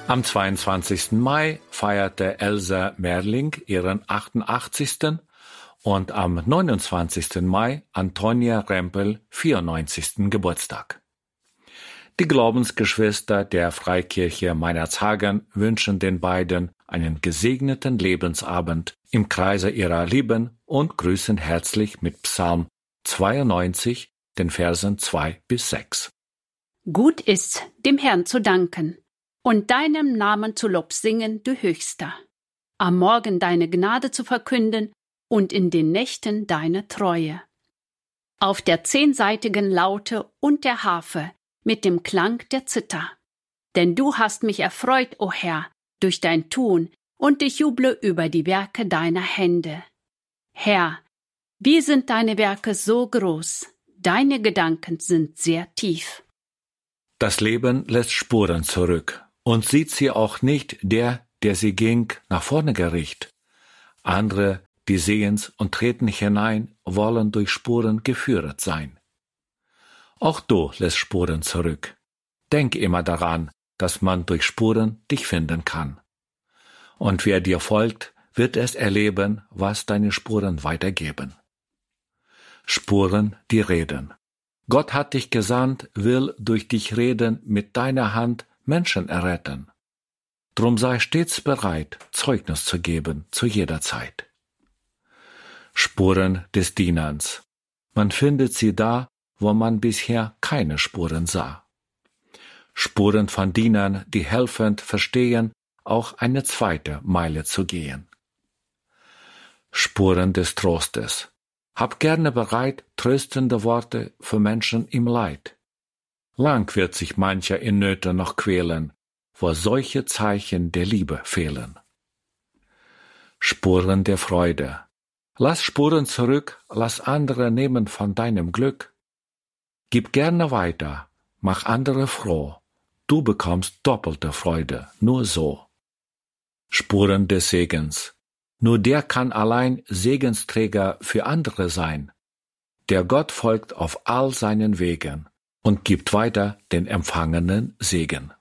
Am 22. Mai feierte Elsa Merling ihren 88. und am 29. Mai Antonia Rempel 94. Geburtstag. Die Glaubensgeschwister der Freikirche Meinerzhagen wünschen den beiden einen gesegneten Lebensabend im Kreise ihrer Lieben und grüßen herzlich mit Psalm 92, den Versen 2 bis 6. Gut ist's, dem Herrn zu danken und deinem Namen zu Lob singen, du Höchster. Am Morgen deine Gnade zu verkünden und in den Nächten deine Treue. Auf der 10-seitigen Laute und der Harfe mit dem Klang der Zither. Denn du hast mich erfreut, o Herr, durch dein Tun, und ich juble über die Werke deiner Hände. Herr, wie sind deine Werke so groß, deine Gedanken sind sehr tief. Das Leben lässt Spuren zurück und sieht sie auch nicht der sie ging, nach vorne gerichtet. Andere, die sehen's und treten hinein, wollen durch Spuren geführt sein. Auch du lässt Spuren zurück. Denk immer daran, dass man durch Spuren dich finden kann. Und wer dir folgt, wird es erleben, was deine Spuren weitergeben. Spuren, die reden. Gott hat dich gesandt, will durch dich reden, mit deiner Hand Menschen erretten. Drum sei stets bereit, Zeugnis zu geben, zu jeder Zeit. Spuren des Dienens. Man findet sie da, wo man bisher keine Spuren sah. Spuren von Dienern, die helfend verstehen, auch eine zweite Meile zu gehen. Spuren des Trostes. Hab gerne bereit tröstende Worte für Menschen im Leid. Lang wird sich mancher in Nöten noch quälen, wo solche Zeichen der Liebe fehlen. Spuren der Freude. Lass Spuren zurück, lass andere nehmen von deinem Glück. Gib gerne weiter, mach andere froh, du bekommst doppelte Freude, nur so. Spuren des Segens. Nur der kann allein Segensträger für andere sein. Der Gott folgt auf all seinen Wegen und gibt weiter den empfangenen Segen.